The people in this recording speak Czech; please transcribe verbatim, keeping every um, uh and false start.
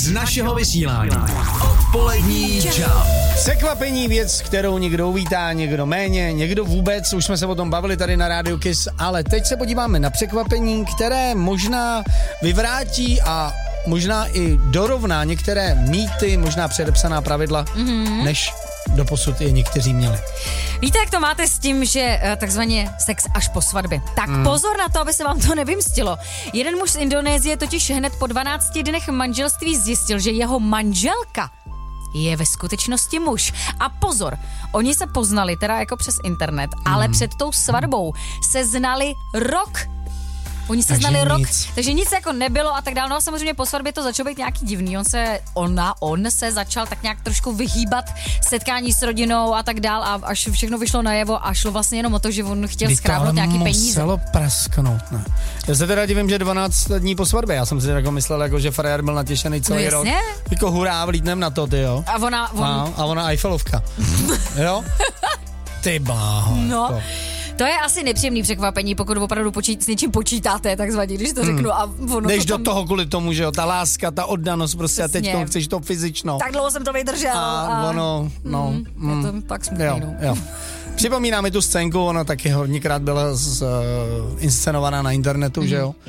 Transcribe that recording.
z našeho vysílání. Odpolední čau. Překvapení, věc, kterou někdo uvítá, někdo méně, někdo vůbec, už jsme se o tom bavili tady na Radio Kiss, ale teď se podíváme na překvapení, které možná vyvrátí a možná i dorovná některé mýty, možná předepsaná pravidla, mm-hmm. než doposud je někteří měli. Víte, jak to máte s tím, že takzvaně sex až po svatbě? Tak mm. pozor na to, aby se vám to nevymstilo. Jeden muž z Indonésie totiž hned po dvanácti dnech manželství zjistil, že jeho manželka je ve skutečnosti muž. A pozor, oni se poznali teda jako přes internet, mm. ale před tou svatbou se znali rok. Oni se takže znali rok, nic. takže nic jako nebylo a tak dále. No a samozřejmě po svatbě to začalo být nějaký divný. On se, ona, on se začal tak nějak trošku vyhýbat setkání s rodinou a tak dál a až všechno vyšlo najevo a šlo vlastně jenom o to, že on chtěl schrábnout nějaký peníze. Muselo prasknout, ne. Já se teda divím, že dvanáct dní po svatbě. Já jsem si jako myslel, jako, že frajer byl natěšený celý no, rok. Jako hurá, vlítnem na to, ty jo. A ona... On... A, a ona Eiffelovka. Jo? Ty bláho. No. Jako. To je asi nepříjemný překvapení, pokud opravdu počít, s něčím počítáte, takzvaně, když to řeknu. A ono Jdeš to tam... do toho kvůli tomu, že jo, ta láska, ta oddanost prostě Přesně. a teď chceš to fyzično. Tak dlouho jsem to vydržel. A, a... ono, no. Mm, mm, je to pak smutný, jo, no. jo. Připomíná mi tu scénku, ona taky hodněkrát byla z, uh, inscenovaná na internetu, mm. že jo.